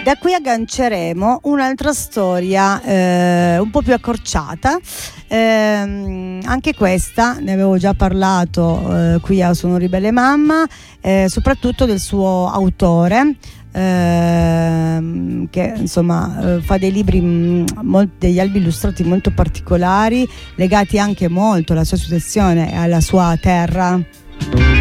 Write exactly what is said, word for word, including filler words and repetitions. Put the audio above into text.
da qui agganceremo un'altra storia eh, un po' più accorciata. Eh, anche questa ne avevo già parlato eh, qui a Sono Ribelle Mamma, eh, soprattutto del suo autore, eh, che insomma eh, fa dei libri, mh, molt- degli albi illustrati molto particolari, legati anche molto alla sua situazione e alla sua terra.